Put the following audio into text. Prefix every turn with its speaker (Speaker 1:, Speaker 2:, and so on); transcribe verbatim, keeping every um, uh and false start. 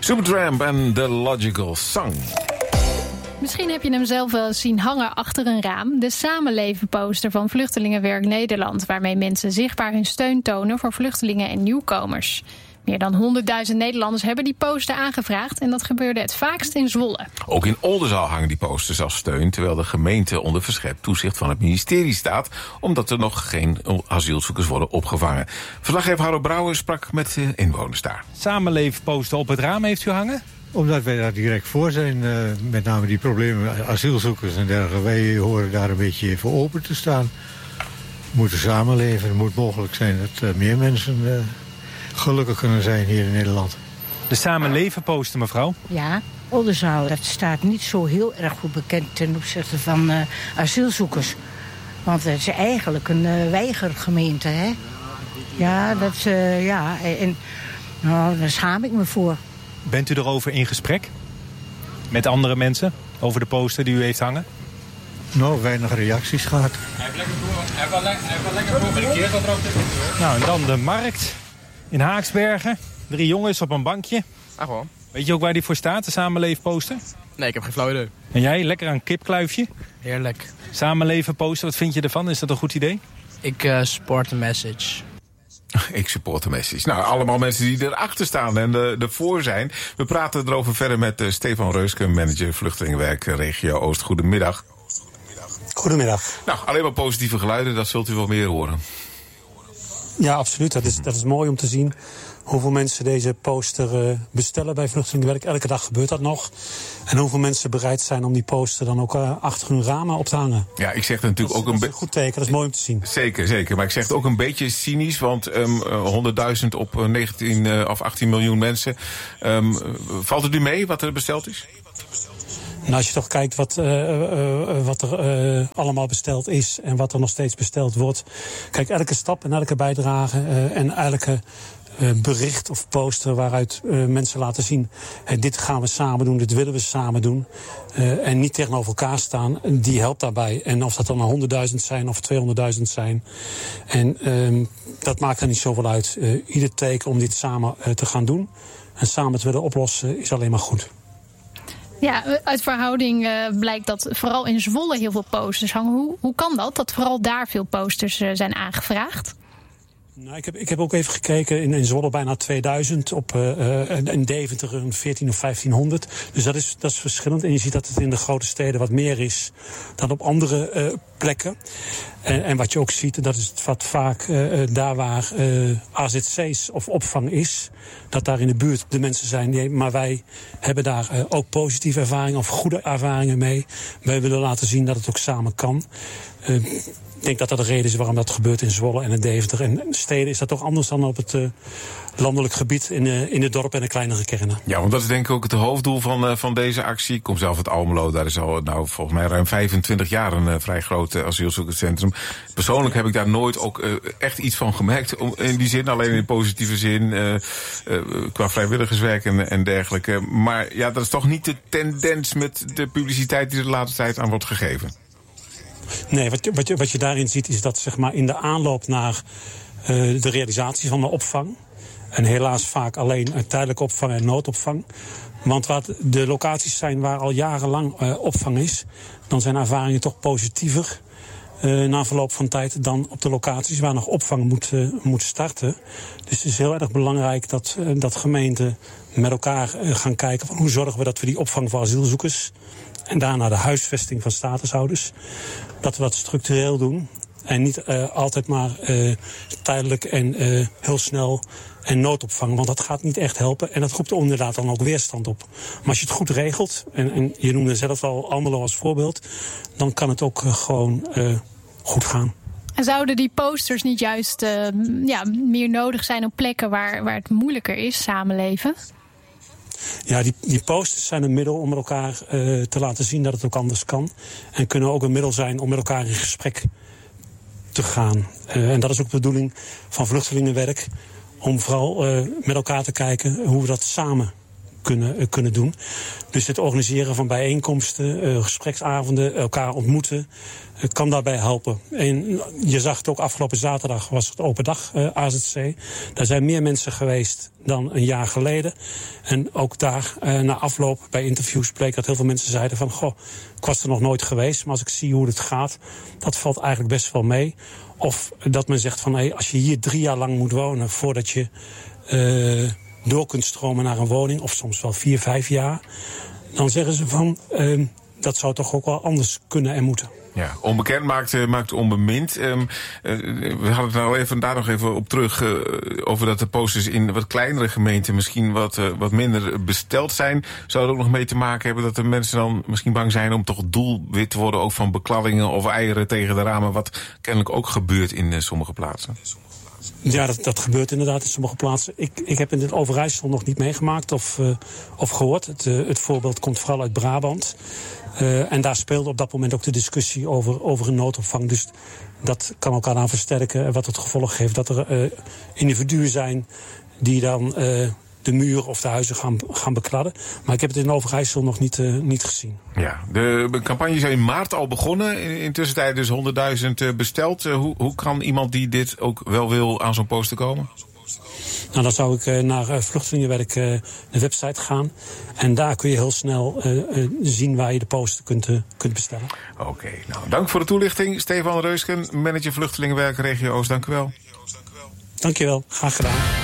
Speaker 1: Supertramp en The Logical Song.
Speaker 2: Misschien heb je hem zelf wel zien hangen achter een raam. De Samenleven-poster van Vluchtelingenwerk Nederland, waarmee mensen zichtbaar hun steun tonen voor vluchtelingen en nieuwkomers. Meer dan honderdduizend Nederlanders hebben die poster aangevraagd en dat gebeurde het vaakst in Zwolle.
Speaker 1: Ook in Oldenzaal hangen die posters als steun, terwijl de gemeente onder verscherpt toezicht van het ministerie staat, omdat er nog geen asielzoekers worden opgevangen. Verslaggever Harro Brouwer sprak met de inwoners daar.
Speaker 3: Samenleven-poster op het raam heeft u hangen?
Speaker 4: Omdat wij daar direct voor zijn, uh, met name die problemen asielzoekers en dergelijke. Wij horen daar een beetje voor open te staan. We moeten samenleven. Het moet mogelijk zijn dat uh, meer mensen uh, gelukkig kunnen zijn hier in Nederland.
Speaker 3: De Samenleven-poster, mevrouw?
Speaker 5: Ja, Oldenzaal, dat staat niet zo heel erg goed bekend ten opzichte van uh, asielzoekers. Want het is eigenlijk een uh, weigergemeente, hè? Ja, dat, uh, ja, en nou, daar schaam ik me voor.
Speaker 3: Bent u erover in gesprek met andere mensen over de poster die u heeft hangen?
Speaker 4: Nou, weinig reacties gehad.
Speaker 3: Hij heeft wel lekker geprobeerd wat er ook te. Nou, en dan de markt in Haaksbergen. Drie jongens op een bankje.
Speaker 6: Ah, gewoon.
Speaker 3: Weet je ook waar die voor staat, de Samenleven-poster?
Speaker 6: Nee, ik heb geen flauw idee.
Speaker 3: En jij, lekker aan kipkluifje?
Speaker 6: Heerlijk.
Speaker 3: Samenleven-poster, wat vind je ervan? Is dat een goed idee?
Speaker 6: Ik uh, support the message.
Speaker 1: Ik support de message. Nou, allemaal mensen die erachter staan en uh, ervoor zijn. We praten erover verder met uh, Stefan Reuske, manager Vluchtelingenwerk Regio Oost. Goedemiddag.
Speaker 7: Goedemiddag.
Speaker 1: Nou, alleen maar positieve geluiden, dat zult u wel meer horen.
Speaker 7: Ja, absoluut. Dat is, dat is mooi om te zien hoeveel mensen deze poster uh, bestellen bij Vluchtelingenwerk. Elke dag gebeurt dat nog. En hoeveel mensen bereid zijn om die poster dan ook uh, achter hun ramen op te hangen.
Speaker 1: Ja, ik zeg het natuurlijk
Speaker 7: dat is,
Speaker 1: ook een
Speaker 7: beetje. Goed teken, dat is mooi om te zien.
Speaker 1: Zeker, zeker. Maar ik zeg het ook een beetje cynisch, want um, honderdduizend op negentien uh, of achttien miljoen mensen. Um, valt het u mee wat er besteld is?
Speaker 7: Nou, als je toch kijkt wat, uh, uh, wat er uh, allemaal besteld is en wat er nog steeds besteld wordt. Kijk, elke stap en elke bijdrage uh, en elke uh, bericht of poster waaruit uh, mensen laten zien, uh, dit gaan we samen doen, dit willen we samen doen. Uh, en niet tegenover elkaar staan, die helpt daarbij. En of dat dan honderdduizend zijn of tweehonderdduizend zijn. En uh, dat maakt er niet zoveel uit. Uh, ieder teken om dit samen uh, te gaan doen en samen te willen oplossen is alleen maar goed.
Speaker 2: Ja, uit verhouding uh, blijkt dat vooral in Zwolle heel veel posters hangen. Hoe, hoe kan dat, dat vooral daar veel posters uh, zijn aangevraagd?
Speaker 7: Nou, ik, heb, ik heb ook even gekeken, in, in Zwolle bijna tweeduizend, op uh, in Deventer een veertien of vijftienhonderd. Dus dat is, dat is verschillend. En je ziet dat het in de grote steden wat meer is dan op andere uh, plekken. En, en wat je ook ziet, dat is het wat vaak uh, daar waar uh, A Z C's of opvang is, dat daar in de buurt de mensen zijn. Die, maar wij hebben daar uh, ook positieve ervaringen of goede ervaringen mee. Wij willen laten zien dat het ook samen kan. Uh, Ik denk dat dat de reden is waarom dat gebeurt in Zwolle en in Deventer. En steden is dat toch anders dan op het uh, landelijk gebied in, uh, in de dorpen en de kleinere kernen.
Speaker 1: Ja, want dat is denk ik ook het hoofddoel van, uh, van deze actie. Ik kom zelf uit Almelo, daar is al nou, volgens mij ruim vijfentwintig jaar een uh, vrij groot uh, asielzoekerscentrum. Persoonlijk heb ik daar nooit ook uh, echt iets van gemerkt. Om, in die zin, alleen in positieve zin, uh, uh, qua vrijwilligerswerk en, en dergelijke. Maar ja, dat is toch niet de tendens met de publiciteit die er de laatste tijd aan wordt gegeven.
Speaker 7: Nee, wat je, wat, je, wat je daarin ziet is dat zeg maar, in de aanloop naar uh, de realisatie van de opvang, en helaas vaak alleen tijdelijke opvang en noodopvang. Want wat de locaties zijn waar al jarenlang uh, opvang is, dan zijn ervaringen toch positiever uh, na verloop van tijd dan op de locaties waar nog opvang moet, uh, moet starten. Dus het is heel erg belangrijk dat, uh, dat gemeenten met elkaar uh, gaan kijken van hoe zorgen we dat we die opvang voor asielzoekers en daarna de huisvesting van statushouders, dat we dat structureel doen. En niet uh, altijd maar uh, tijdelijk en uh, heel snel en noodopvang. Want dat gaat niet echt helpen. En dat roept inderdaad dan ook weerstand op. Maar als je het goed regelt, en, en je noemde zelf al Almelo als voorbeeld, dan kan het ook uh, gewoon uh, goed gaan.
Speaker 2: En zouden die posters niet juist uh, ja, meer nodig zijn op plekken waar, waar het moeilijker is, samenleven?
Speaker 7: Ja, die, die posters zijn een middel om met elkaar uh, te laten zien dat het ook anders kan. En kunnen ook een middel zijn om met elkaar in gesprek te gaan. Uh, en dat is ook de bedoeling van Vluchtelingenwerk. Om vooral uh, met elkaar te kijken hoe we dat samen kunnen, uh, kunnen doen. Dus het organiseren van bijeenkomsten, uh, gespreksavonden, elkaar ontmoeten, uh, kan daarbij helpen. En je zag het ook afgelopen zaterdag, was het open dag uh, A Z C. Daar zijn meer mensen geweest dan een jaar geleden. En ook daar, uh, na afloop bij interviews, bleek dat heel veel mensen zeiden van, goh, ik was er nog nooit geweest, maar als ik zie hoe het gaat, dat valt eigenlijk best wel mee. Of dat men zegt van, hey, als je hier drie jaar lang moet wonen voordat je uh, door kunt stromen naar een woning, of soms wel vier, vijf jaar, dan zeggen ze van, uh, dat zou toch ook wel anders kunnen en moeten.
Speaker 1: Ja, onbekend maakt, uh, maakt onbemind. Um, uh, we hadden het nou even daar nog even op terug uh, over dat de posters in wat kleinere gemeenten misschien wat, uh, wat minder besteld zijn. Zou er ook nog mee te maken hebben dat de mensen dan misschien bang zijn om toch doelwit te worden ook van bekladdingen of eieren tegen de ramen, wat kennelijk ook gebeurt in uh, sommige plaatsen?
Speaker 7: Ja, dat, dat gebeurt inderdaad in sommige plaatsen. Ik, ik heb in het Overijssel nog niet meegemaakt of, uh, of gehoord. Het, uh, het voorbeeld komt vooral uit Brabant. Uh, en daar speelde op dat moment ook de discussie over, over een noodopvang. Dus dat kan elkaar aan versterken. Wat het gevolg heeft dat er uh, individuen zijn die dan uh, de muur of de huizen gaan, gaan bekladden. Maar ik heb het in Overijssel nog niet, uh, niet gezien.
Speaker 1: Ja, de campagne is in maart al begonnen. Intussen tijd dus honderdduizend besteld. Uh, hoe, hoe kan iemand die dit ook wel wil aan zo'n poster komen?
Speaker 7: Nou, dan zou ik uh, naar uh, Vluchtelingenwerk uh, de website gaan. En daar kun je heel snel uh, uh, zien waar je de poster kunt, uh, kunt bestellen.
Speaker 1: Oké, okay, nou dank voor de toelichting. Stefan Reusken, manager Vluchtelingenwerk Regio Oost, dank u wel.
Speaker 7: Dank je wel, graag gedaan.